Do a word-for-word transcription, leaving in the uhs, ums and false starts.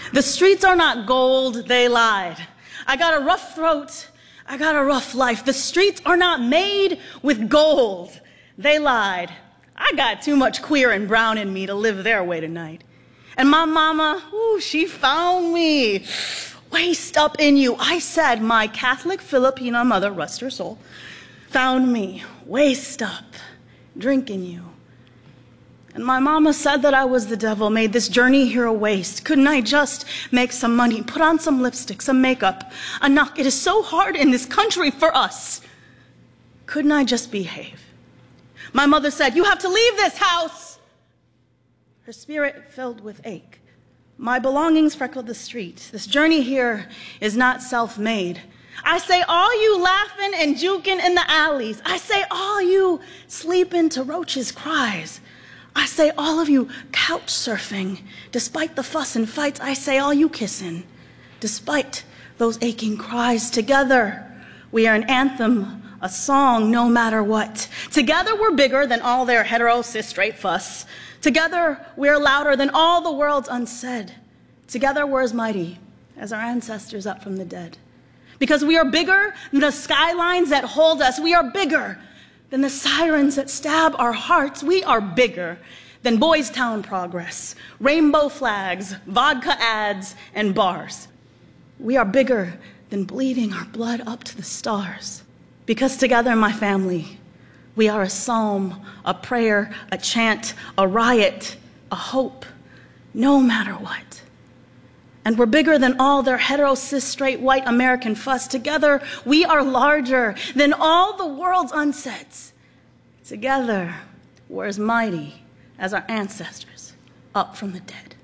The streets are not gold, they lied. I got a rough throat, I got a rough life. The streets are not made with gold, they lied. I got too much queer and brown in me to live their way tonight. And my mama, ooh, she found me. Waist up in you. I said my Catholic Filipina mother, rest her soul, found me waist up, drinking you. And my mama said that I was the devil, made this journey here a waste. Couldn't I just make some money, put on some lipstick, some makeup, a knock? It is so hard in this country for us. Couldn't I just behave? My mother said, you have to leave this house. Her spirit filled with ache. My belongings freckled the street. This journey here is not self-made. I say all you laughing and juking in the alleys. I say all you sleeping to roaches' cries. I say all of you couch surfing, despite the fuss and fights. I say all you kissing, despite those aching cries. Together, we are an anthem, a song, no matter what. Together, we're bigger than all their hetero, cis, straight fuss. Together, we're louder than all the world's unsaid. Together, we're as mighty as our ancestors up from the dead. Because we are bigger than the skylines that hold us. We are bigger than the sirens that stab our hearts. We are bigger than Boys Town progress, rainbow flags, vodka ads, and bars. We are bigger than bleeding our blood up to the stars. Because together, my family, we are a psalm, a prayer, a chant, a riot, a hope, no matter what. And we're bigger than all their hetero, cis, straight, white American fuss. Together, we are larger than all the world's unsets. Together, we're as mighty as our ancestors up from the dead.